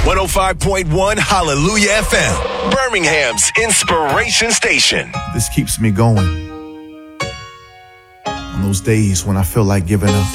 105.1 Hallelujah FM, Birmingham's inspiration station. This keeps me going on those days when I feel like giving up.